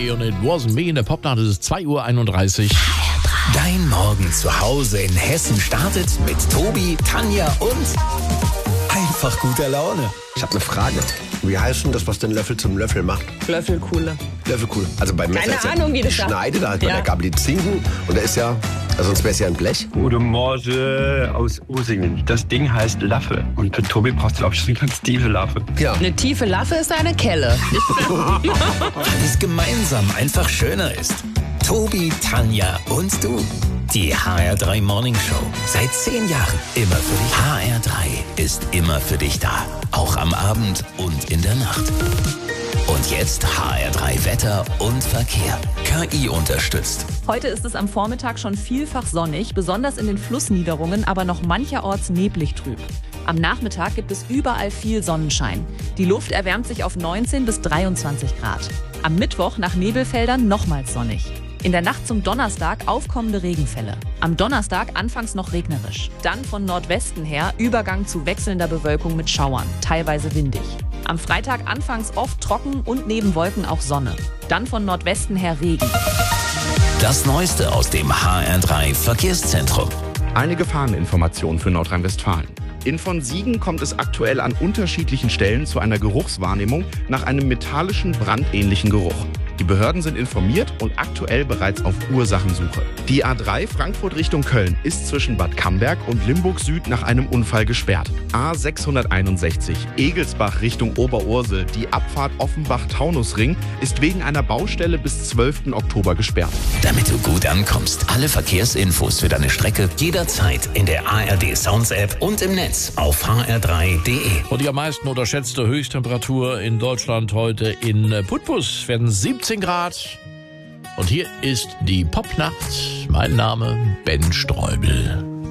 Day und It Wasn't Me in der Popnacht. Es ist 2:31 Uhr. Dein Morgen zu Hause in Hessen startet mit Tobi, Tanja und einfach guter Laune. Ich habe eine Frage. Wie heißt denn das, was den Löffel zum Löffel macht? Löffelkuhle. Löffelkuhle. Also beim Messer Keine Ahnung, wie das sagt. schneidet, da hat bei der Gabel die Zinken und der ist ja, also sonst wäre es ja ein Blech. Guten Morgen aus Usingen. Das Ding heißt Laffe. Und für Tobi brauchst du, glaube ich, eine ganz tiefe Laffe. Ja. Eine tiefe Laffe ist eine Kelle. Weil es gemeinsam einfach schöner ist. Tobi, Tanja und du. Die HR3 Morning Show. Seit 10 Jahren immer für dich. HR3 ist immer für dich da. Auch am Abend und in der Nacht. Und jetzt HR3 Wetter und Verkehr. KI unterstützt. Heute ist es am Vormittag schon vielfach sonnig, besonders in den Flussniederungen, aber noch mancherorts neblig trüb. Am Nachmittag gibt es überall viel Sonnenschein. Die Luft erwärmt sich auf 19 bis 23 Grad. Am Mittwoch nach Nebelfeldern nochmals sonnig. In der Nacht zum Donnerstag aufkommende Regenfälle. Am Donnerstag anfangs noch regnerisch. Dann von Nordwesten her Übergang zu wechselnder Bewölkung mit Schauern, teilweise windig. Am Freitag anfangs oft trocken und neben Wolken auch Sonne. Dann von Nordwesten her Regen. Das Neueste aus dem HR3 Verkehrszentrum. Eine Gefahreninformation für Nordrhein-Westfalen. In von Siegen kommt es aktuell an unterschiedlichen Stellen zu einer Geruchswahrnehmung nach einem metallischen, brandähnlichen Geruch. Die Behörden sind informiert und aktuell bereits auf Ursachensuche. Die A3 Frankfurt Richtung Köln ist zwischen Bad Camberg und Limburg Süd nach einem Unfall gesperrt. A661 Egelsbach Richtung Oberursel, die Abfahrt Offenbach-Taunusring, ist wegen einer Baustelle bis 12. Oktober gesperrt. Damit du gut ankommst, alle Verkehrsinfos für deine Strecke jederzeit in der ARD Sounds App und im Netz auf hr3.de. Und die am meisten unterschätzte Höchsttemperatur in Deutschland heute in Putbus werden 17 Grad. Und hier ist die Popnacht. Mein Name Ben Streubel.